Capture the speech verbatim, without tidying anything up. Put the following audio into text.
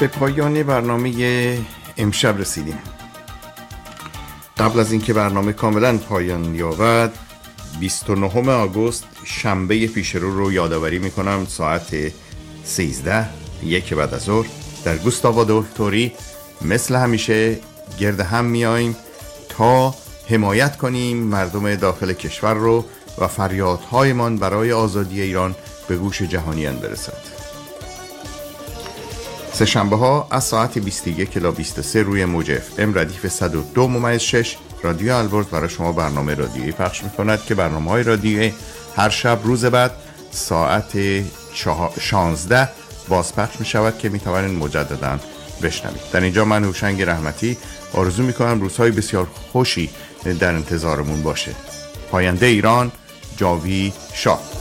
به پایان برنامه امشب رسیدیم. قبل از اینکه برنامه کاملا پایان یابد، بیست و نهم آگوست شنبه پیشرو رو یادآوری میکنم. ساعت سیزده یک بعد از ظهر در گوستاوا دولتوری مثل همیشه گرد هم میاییم تا حمایت کنیم مردم داخل کشور رو و فریادهایمان برای آزادی ایران به گوش جهانیان برسد. سه شنبه ها از ساعت بیست و یک الی بیست و سه روی موج اف ام ردیف صد و دو ممیز شش رادیو البرز برای شما برنامه رادیویی پخش میکند که برنامه های رادیویی هر شب روز بعد ساعت شانزده بازپخش میشود که میتوانید مجددا بشنوید. در اینجا من هوشنگ رحمتی آرزو میکنم روزهای بسیار خوشی در انتظارمون باشه. پاینده ایران، جاوید شاه.